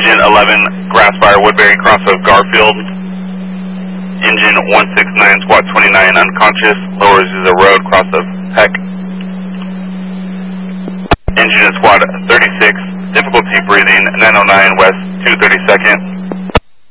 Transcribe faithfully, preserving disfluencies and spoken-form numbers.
Engine eleven, Grassfire, Woodbury, cross of Garfield. Engine one six nine, Squad twenty-nine, unconscious, lowers to the road, cross of Peck. Engine Squad thirty-six, difficulty breathing, nine oh nine West two thirty-second.